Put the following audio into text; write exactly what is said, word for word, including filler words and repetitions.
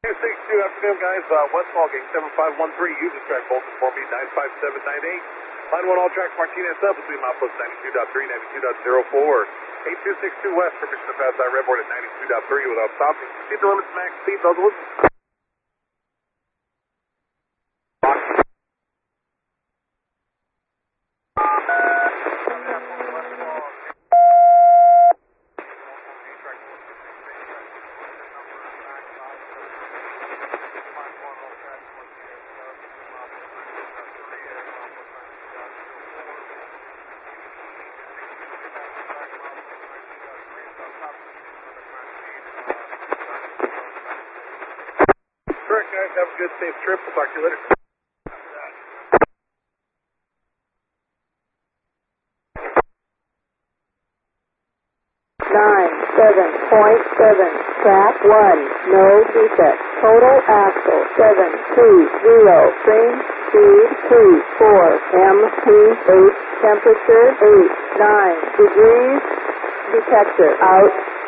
two six two, afternoon guys, uh, Westfall Gang seven five one three, use the track voltage for me, nine five seven nine eight. Line one all track Martinez up between milepost ninety-two point three, ninety-two point zero four. eight two six two west, permission to pass that redboard at ninety-two point three without stopping. Speed the limits, max speed, those listen. Correct, guys. Have a good, safe trip. We'll talk to you later. Nine, seven point seven, track one, no defect. Total axle, seven, two, zero, train speed, two, four, M P eight, temperature, eight, nine degrees, detector, out.